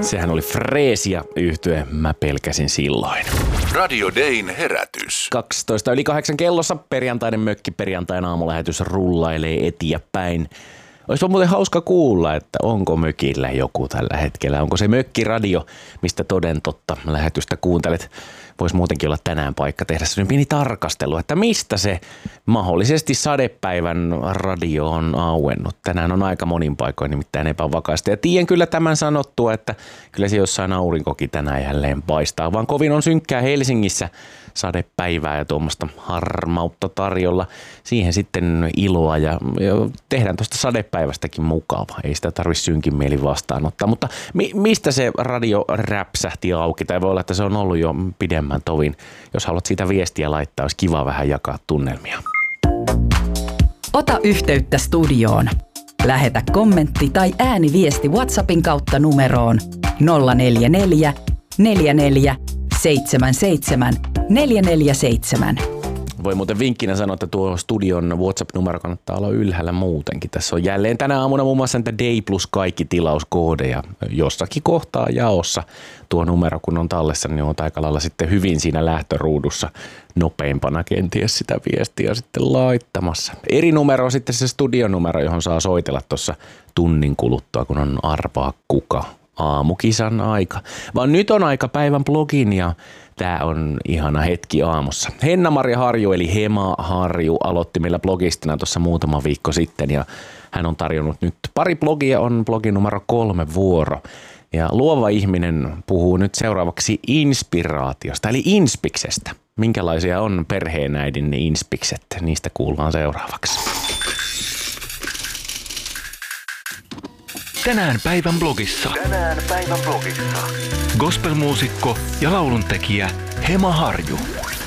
Sehän oli Freesia yhtye Mä pelkäsin silloin. Radio Dayn herätys. 8:12 kellossa perjantainen mökki perjantain aamulähetys rullailee eteenpäin. Olisi muuten hauska kuulla, että onko mökillä joku tällä hetkellä. Onko se mökkiradio, mistä toden totta lähetystä kuuntelet. Voisi muutenkin olla tänään paikka tehdä sellainen pieni tarkastelu, että mistä se mahdollisesti sadepäivän radio on auennut. Tänään on aika monin paikoin nimittäin epävakaista. Ja tiedän kyllä tämän sanottua, että kyllä se jossain aurinkokin tänään jälleen paistaa. Vaan kovin on synkkää Helsingissä sadepäivää ja tuommoista harmautta tarjolla. Siihen sitten iloa ja tehdään tuosta sadepäivästäkin mukava. Ei sitä tarvitse synkin mieli vastaanottaa. Mutta mistä se radio räpsähti auki? Tai voi olla, että se on ollut jo pidemmän tovin. Jos haluat siitä viestiä laittaa, olisi kiva vähän jakaa tunnelmia. Ota yhteyttä studioon. Lähetä kommentti tai ääniviesti WhatsAppin kautta numeroon 044 44 77 447. Voi muuten vinkkinä sanoa, että tuo studion WhatsApp-numero kannattaa olla ylhäällä muutenkin. Tässä on jälleen tänä aamuna muun muassa niitä Day Plus kaikki tilauskoodeja jossakin kohtaa jaossa. Tuo numero kun on tallessa, niin on aika lailla sitten hyvin siinä lähtöruudussa nopeimpana kenties sitä viestiä sitten laittamassa. Eri numero on sitten se studionumero, johon saa soitella tuossa tunnin kuluttua, kun on arvaa kuka. Aamukisan aika. Vaan nyt on aika päivän blogin ja tää on ihana hetki aamussa. Henna-Maria Harju eli Hema Harju aloitti meillä blogistina tuossa muutama viikko sitten ja hän on tarjonnut nyt pari blogia, on blogin numero 3 vuoro. Ja luova ihminen puhuu nyt seuraavaksi inspiraatiosta eli inspiksestä. Minkälaisia on perheenäidin ne inspikset? Niistä kuullaan seuraavaksi. Tänään päivän blogissa. Gospelmuusikko ja lauluntekijä Hema Harju.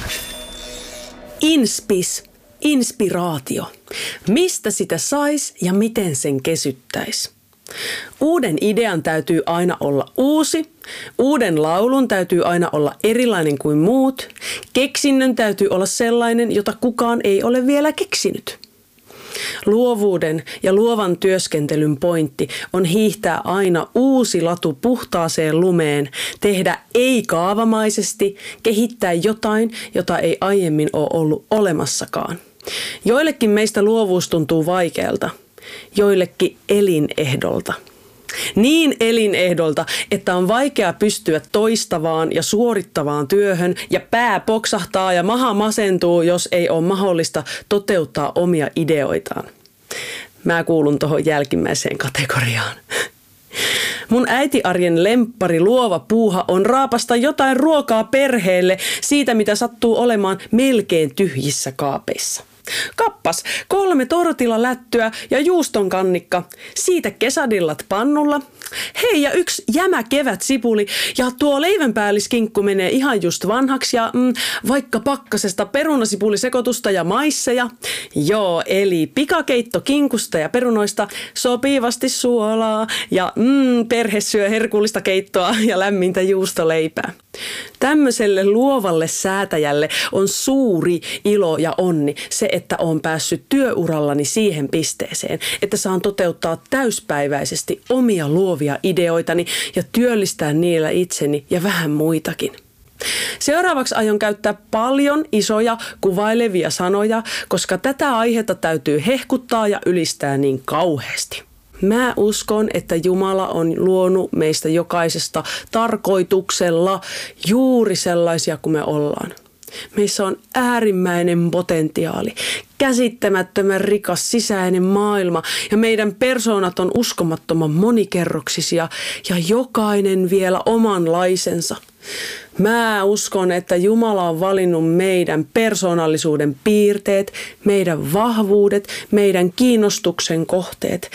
Inspiraatio. Mistä sitä sais ja miten sen kesyttäisi? Uuden idean täytyy aina olla uusi. Uuden laulun täytyy aina olla erilainen kuin muut. Keksinnön täytyy olla sellainen, jota kukaan ei ole vielä keksinyt. Luovuuden ja luovan työskentelyn pointti on hiihtää aina uusi latu puhtaaseen lumeen, tehdä ei-kaavamaisesti, kehittää jotain, jota ei aiemmin ole ollut olemassakaan. Joillekin meistä luovuus tuntuu vaikealta, joillekin elinehdolta. Niin elinehdolta, että on vaikea pystyä toistavaan ja suorittavaan työhön ja pää poksahtaa ja maha masentuu, jos ei ole mahdollista toteuttaa omia ideoitaan. Mä kuulun tuohon jälkimmäiseen kategoriaan. Mun äiti-arjen lemppari luova puuha on raapasta jotain ruokaa perheelle siitä, mitä sattuu olemaan melkein tyhjissä kaapeissa. Kappas, 3 tortilalättyä ja juustonkannikka. Siitä kesadillat pannulla. Hei, ja 1 jämä kevätsipuli. Ja tuo leivänpäälliskinkku menee ihan just vanhaksi. Ja vaikka pakkasesta perunasipulisekoitusta ja maisseja. Joo, eli pikakeitto kinkusta ja perunoista, sopivasti suolaa. Ja perhe syö herkullista keittoa ja lämmintä juustoleipää. Tämmöiselle luovalle säätäjälle on suuri ilo ja onni se, että olen päässyt työurallani siihen pisteeseen, että saan toteuttaa täyspäiväisesti omia luovia ideoitani ja työllistää niillä itseni ja vähän muitakin. Seuraavaksi aion käyttää paljon isoja kuvailevia sanoja, koska tätä aihetta täytyy hehkuttaa ja ylistää niin kauheasti. Mä uskon, että Jumala on luonut meistä jokaisesta tarkoituksella juuri sellaisia kuin me ollaan. Meissä on äärimmäinen potentiaali, käsittämättömän rikas sisäinen maailma ja meidän persoonat on uskomattoman monikerroksisia ja jokainen vielä omanlaisensa. Mä uskon, että Jumala on valinnut meidän persoonallisuuden piirteet, meidän vahvuudet, meidän kiinnostuksen kohteet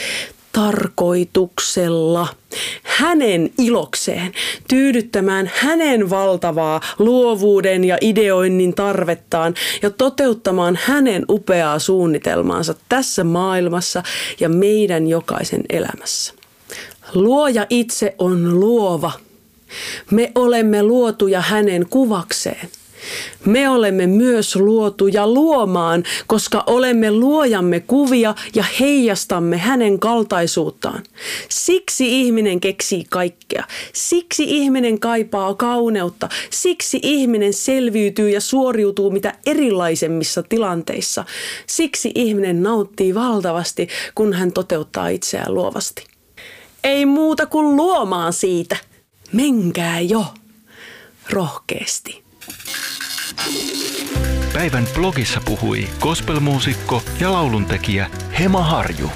tarkoituksella, hänen ilokseen, tyydyttämään hänen valtavaa luovuuden ja ideoinnin tarvettaan ja toteuttamaan hänen upeaa suunnitelmaansa tässä maailmassa ja meidän jokaisen elämässä. Luoja itse on luova. Me olemme luotuja hänen kuvakseen. Me olemme myös luotuja luomaan, koska olemme luojamme kuvia ja heijastamme hänen kaltaisuuttaan. Siksi ihminen keksii kaikkea. Siksi ihminen kaipaa kauneutta. Siksi ihminen selviytyy ja suoriutuu mitä erilaisemmissa tilanteissa. Siksi ihminen nauttii valtavasti, kun hän toteuttaa itseään luovasti. Ei muuta kuin luomaan siitä. Menkää jo rohkeasti. Päivän blogissa puhui gospelmuusikko ja lauluntekijä Hema Harju.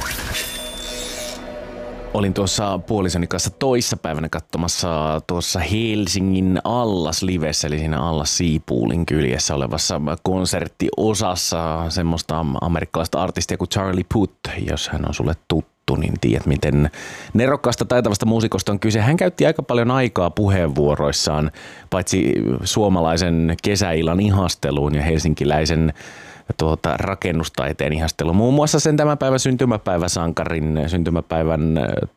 Olin tuossa puolisoni kanssa toissapäivänä katsomassa tuossa Helsingin Allas-livessä, eli siinä Allas-Siipuulin kyljessä olevassa konserttiosassa semmoista amerikkalaista artistia kuin Charlie Puth, jos hän on sulle tuttu, niin tiedät, miten nerokkaasta taitavasta muusikosta on kyse. Hän käytti aika paljon aikaa puheenvuoroissaan, paitsi suomalaisen kesäillan ihasteluun ja helsinkiläisen rakennustaiteen ihastelu. Muun muassa sen tämän päivän syntymäpäivän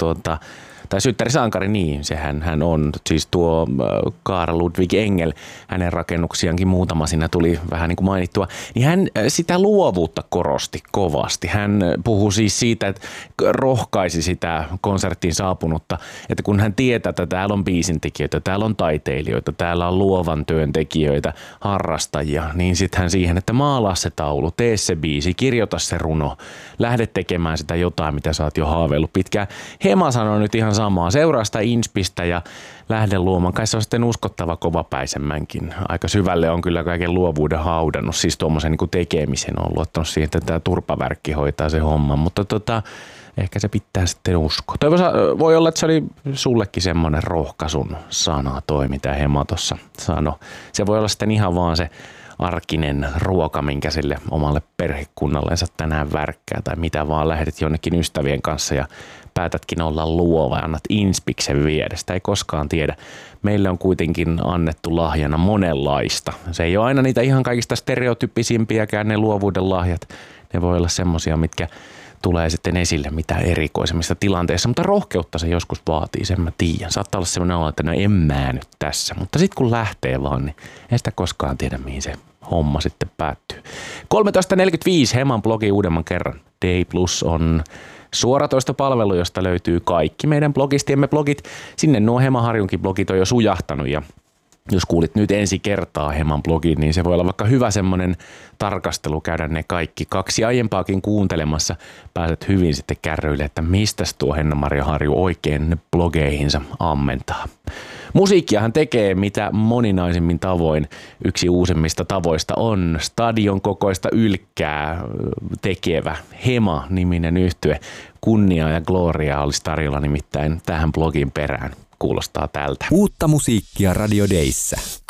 tai synttärisankari, niin sehän hän on, siis tuo Carl Ludwig Engel, hänen rakennuksiankin muutama siinä tuli vähän niin kuin mainittua, niin hän sitä luovuutta korosti kovasti. Hän puhui siis siitä, että rohkaisi sitä konserttiin saapunutta, että kun hän tietää, että täällä on biisintekijöitä, täällä on taiteilijoita, täällä on luovan työn tekijöitä, harrastajia, niin sitten hän siihen, että maalaa se taulu, tee se biisi, kirjoita se runo, lähde tekemään sitä jotain, mitä sä oot jo haaveillut pitkään. Hema sanoi nyt ihan samaa. Seuraa sitä inspistä ja lähde luomaan. Kai se on sitten uskottava kovapäisemmänkin. Aika syvälle on kyllä kaiken luovuuden haudannut. Siis tuommoisen niin kuin tekemisen on luottanut siihen, että tämä turpavärkki hoitaa se homma. Mutta ehkä se pitää sitten uskoa. Voi olla, että se oli sullekin semmoinen rohkaisun sana toi, mitä Hema tuossa sanoi. Se voi olla sitten ihan vaan se arkinen ruoka, minkä sille omalle perhekunnallensa tänään värkkää tai mitä vaan, lähdet jonnekin ystävien kanssa ja päätätkin olla luova ja annat inspiksen viedä. Sitä ei koskaan tiedä. Meille on kuitenkin annettu lahjana monenlaista. Se ei ole aina niitä ihan kaikista stereotypisimpiäkään ne luovuuden lahjat. Ne voi olla semmosia, mitkä tulee sitten esille mitä erikoisemmissa tilanteissa, mutta rohkeutta se joskus vaatii, sen mä tiedän. Saattaa olla semmoinen olo, että no en mä nyt tässä, mutta sitten kun lähtee vaan, niin ei sitä koskaan tiedä, mihin se homma sitten päättyy. 13.45 Heman blogi uudemman kerran. Day Plus on suoratoistopalvelu, josta löytyy kaikki meidän blogistiemme blogit. Sinne nuo Hema Harjunkin blogit on jo sujahtanut ja jos kuulit nyt ensi kertaa Heman blogin, niin se voi olla vaikka hyvä semmoinen tarkastelu, käydä ne kaikki 2 aiempaakin kuuntelemassa. Pääset hyvin sitten kärryille, että mistäs tuo Henna-Maria Harju oikein blogeihinsa ammentaa. Musiikkiahan tekee mitä moninaisimmin tavoin. Yksi uusimmista tavoista on stadion kokoista ylkkää tekevä Hema-niminen yhtye. Kunniaa ja gloriaa olisi tarjolla nimittäin tähän blogin perään. Kuulostaa tältä. Uutta musiikkia Radio Dayssä.